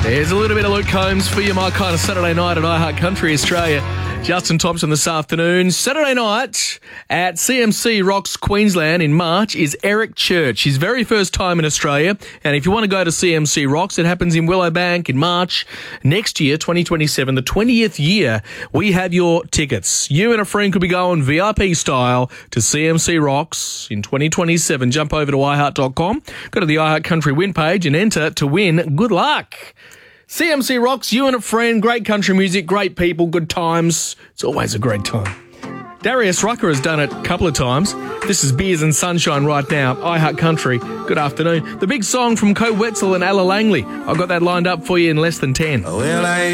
There's a little bit of Luke Combs for you, my kind of Saturday night at iHeart Country Australia. Justin Thompson this afternoon. Saturday night at CMC Rocks Queensland in March is Eric Church. His very first time in Australia. And if you want to go to CMC Rocks, it happens in Willowbank in March next year, 2027, the 20th year. We have your tickets. You and a friend could be going VIP style to CMC Rocks in 2027. Jump over to iHeart.com, go to the iHeart Country win page and enter to win. Good luck. CMC Rocks, you and a friend, great country music, great people, good times. It's always a great time. Darius Rucker has done it a couple of times. This is Beers and Sunshine right now, iHeart Country. Good afternoon. The big song from Co Wetzel and Ella Langley. I've got that lined up for you in less than 10. Well,